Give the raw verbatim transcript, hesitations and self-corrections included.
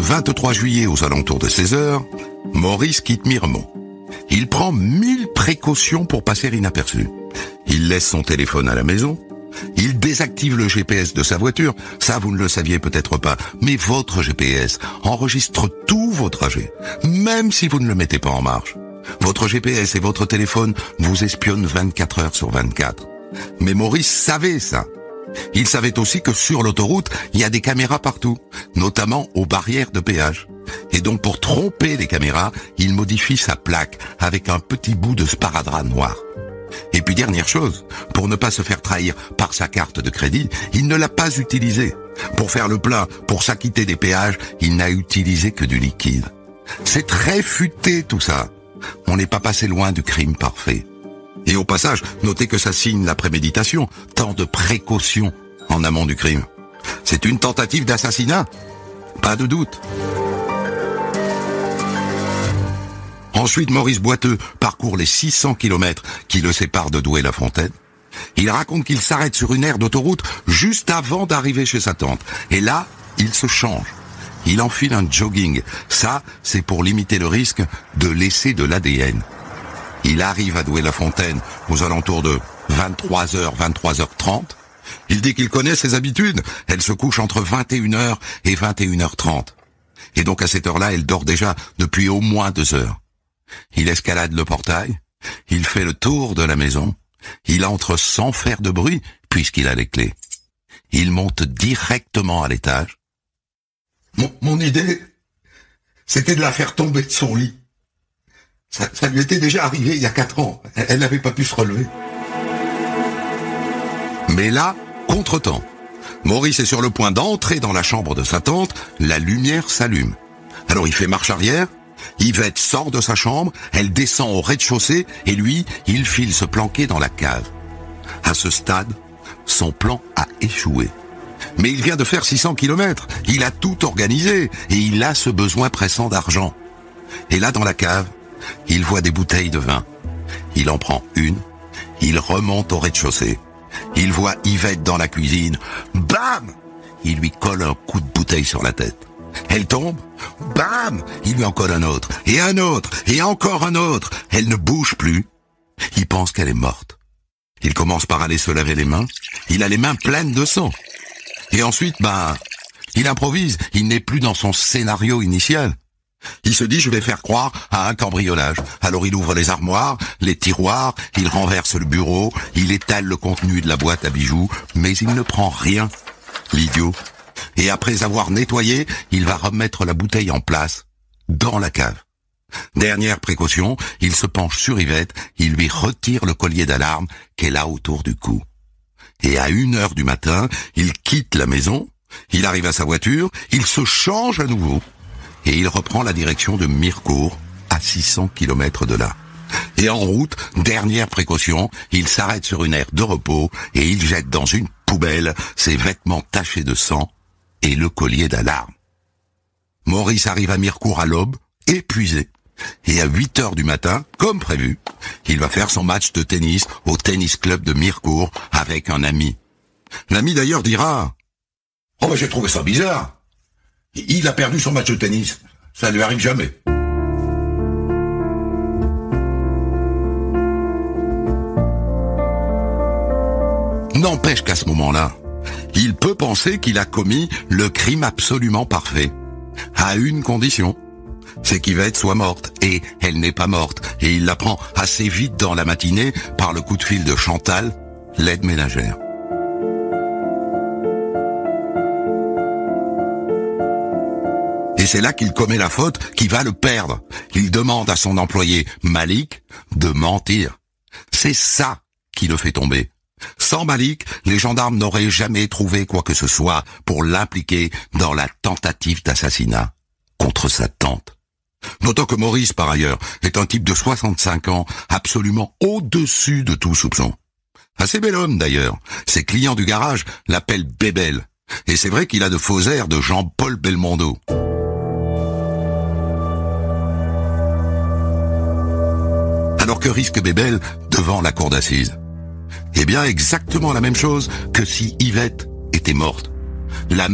vingt-trois juillet aux alentours de seize heures, Maurice quitte Miremont. Il prend mille précautions pour passer inaperçu. Il laisse son téléphone à la maison. Il désactive le G P S de sa voiture. Ça, vous ne le saviez peut-être pas. Mais votre G P S enregistre tous vos trajets, même si vous ne le mettez pas en marche. Votre G P S et votre téléphone vous espionnent vingt-quatre heures sur vingt-quatre. Mais Maurice savait ça. Il savait aussi que sur l'autoroute, il y a des caméras partout, notamment aux barrières de péage. Et donc pour tromper les caméras, il modifie sa plaque avec un petit bout de sparadrap noir. Et puis dernière chose, pour ne pas se faire trahir par sa carte de crédit, il ne l'a pas utilisée. Pour faire le plein, pour s'acquitter des péages, il n'a utilisé que du liquide. C'est très futé tout ça. On n'est pas passé loin du crime parfait. Et au passage, notez que ça signe la préméditation, tant de précautions en amont du crime. C'est une tentative d'assassinat, pas de doute. Ensuite, Maurice Boiteux parcourt les six cents kilomètres qui le séparent de Douai-la-Fontaine. Il raconte qu'il s'arrête sur une aire d'autoroute juste avant d'arriver chez sa tante. Et là, il se change. Il enfile un jogging. Ça, c'est pour limiter le risque de laisser de l'A D N. Il arrive à Douai-la-Fontaine aux alentours de vingt-trois heures, vingt-trois heures trente. Il dit qu'il connaît ses habitudes. Elle se couche entre vingt et une heures et vingt et une heures trente. Et donc à cette heure-là, elle dort déjà depuis au moins deux heures. Il escalade le portail. Il fait le tour de la maison. Il entre sans faire de bruit puisqu'il a les clés. Il monte directement à l'étage. Mon, mon idée, c'était de la faire tomber de son lit. Ça, ça lui était déjà arrivé il y a quatre ans. Elle n'avait pas pu se relever. Mais là, contretemps. Maurice est sur le point d'entrer dans la chambre de sa tante. La lumière s'allume. Alors il fait marche arrière. Yvette sort de sa chambre. Elle descend au rez-de-chaussée. Et lui, il file se planquer dans la cave. À ce stade, son plan a échoué. Mais il vient de faire six cents kilomètres. Il a tout organisé. Et il a ce besoin pressant d'argent. Et là, dans la cave, il voit des bouteilles de vin. Il en prend une. Il remonte au rez-de-chaussée. Il voit Yvette dans la cuisine. Bam! Il lui colle un coup de bouteille sur la tête. Elle tombe. Bam! Il lui en colle un autre. Et un autre. Et encore un autre. Elle ne bouge plus. Il pense qu'elle est morte. Il commence par aller se laver les mains. Il a les mains pleines de sang. Et ensuite, ben, il improvise. Il n'est plus dans son scénario initial. Il se dit, je vais faire croire à un cambriolage. Alors il ouvre les armoires, les tiroirs, il renverse le bureau, il étale le contenu de la boîte à bijoux, mais il ne prend rien, l'idiot. Et après avoir nettoyé, il va remettre la bouteille en place, dans la cave. Dernière précaution, il se penche sur Yvette, il lui retire le collier d'alarme qu'elle a autour du cou. Et à une heure du matin, il quitte la maison, il arrive à sa voiture, il se change à nouveau. Et il reprend la direction de Mirecourt, à six cents kilomètres de là. Et en route, dernière précaution, il s'arrête sur une aire de repos et il jette dans une poubelle ses vêtements tachés de sang et le collier d'alarme. Maurice arrive à Mirecourt à l'aube, épuisé. Et à huit heures du matin, comme prévu, il va faire son match de tennis au tennis club de Mirecourt avec un ami. L'ami d'ailleurs dira « Oh, mais j'ai trouvé ça bizarre. Il a perdu son match de tennis. Ça ne lui arrive jamais. » N'empêche qu'à ce moment-là, il peut penser qu'il a commis le crime absolument parfait. À une condition, c'est qu'Yvette soit morte. Et elle n'est pas morte. Et il l'apprend assez vite dans la matinée par le coup de fil de Chantal, l'aide ménagère. Et c'est là qu'il commet la faute qui va le perdre. Il demande à son employé, Malik, de mentir. C'est ça qui le fait tomber. Sans Malik, les gendarmes n'auraient jamais trouvé quoi que ce soit pour l'impliquer dans la tentative d'assassinat contre sa tante. D'autant que Maurice, par ailleurs, est un type de soixante-cinq ans, absolument au-dessus de tout soupçon. Assez bel homme, d'ailleurs. Ses clients du garage l'appellent Bébel. Et c'est vrai qu'il a de faux airs de Jean-Paul Belmondo. Alors que risque Bébel devant la cour d'assises? Eh bien, exactement la même chose que si Yvette était morte. La